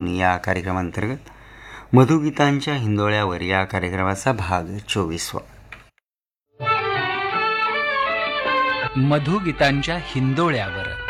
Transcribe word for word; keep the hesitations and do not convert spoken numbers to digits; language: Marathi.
आठवणी या कार्यक्रमांतर्गत मधुगीतांच्या हिंदोळ्यावर या कार्यक्रमाचा भाग चोवीसवा. मधुगीतांच्या हिंदोळ्यावर